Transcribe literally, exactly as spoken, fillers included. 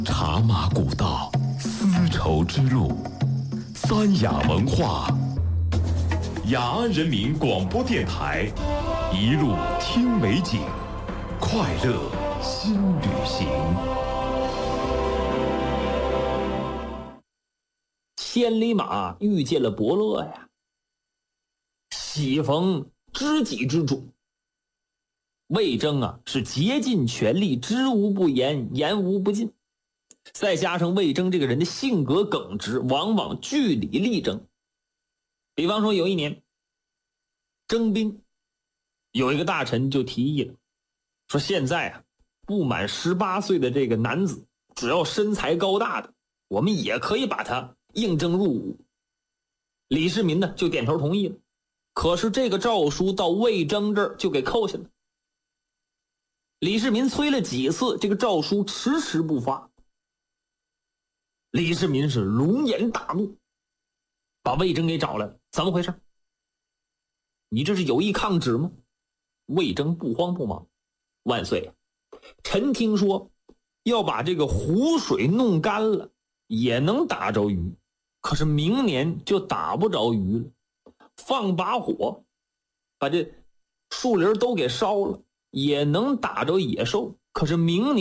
茶马古道，丝绸之路，三雅文化。雅安人民广播电台，一路听美景，快乐新旅行。 千里马遇见了伯乐呀，喜逢知己之主。魏征啊，是竭尽全力，知无不言，言无不尽。再加上魏征这个人的性格耿直，往往据理力争。比方说有一年征兵，有一个大臣就提议了，说现在啊，不满十八岁的这个男子，只要身材高大的，我们也可以把他应征入伍。李世民呢就点头同意了。可是这个诏书到魏征这儿就给扣下了。李世民催了几次，这个诏书迟迟不发。李世民是龙颜大怒，把魏征给找来了。怎么回事？你这是有意抗旨吗？魏征不慌不忙，万岁，臣听说要把这个湖水弄干了也能打着鱼，可是明年就打不着鱼了。放把火把这树林都给烧了也能打着野兽，可是明年